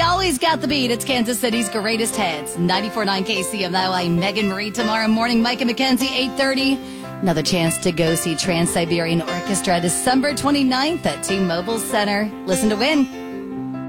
always got the beat. It's Kansas City's greatest hits. 94.9 KCMY. Megan Marie tomorrow morning. Mike and Mackenzie, 8:30. Another chance to go see Trans-Siberian Orchestra December 29th at T-Mobile Center. Listen to win.